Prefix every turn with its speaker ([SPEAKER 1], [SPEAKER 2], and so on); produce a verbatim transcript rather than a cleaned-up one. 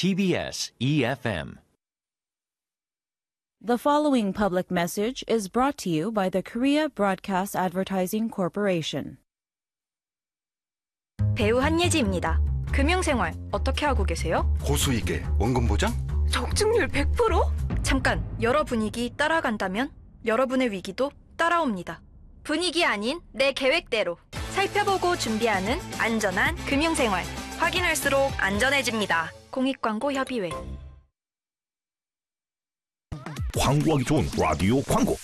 [SPEAKER 1] T B S E F M.
[SPEAKER 2] The following public message is brought to you by the Korea Broadcast Advertising Corporation.
[SPEAKER 3] 배우 한예지입니다. 금융생활 어떻게 하고 계세요?
[SPEAKER 4] 고수익에 원금 보장?
[SPEAKER 3] 적중률 백 퍼센트? 잠깐, 여러 분위기 따라간다면 여러분의 위기도 따라옵니다. 분위기 아닌 내 계획대로 살펴보고 준비하는 안전한 금융생활. 확인할수록 안전해집니다. 공익광고협의회.
[SPEAKER 5] 광고하기 좋은 라디오 광고.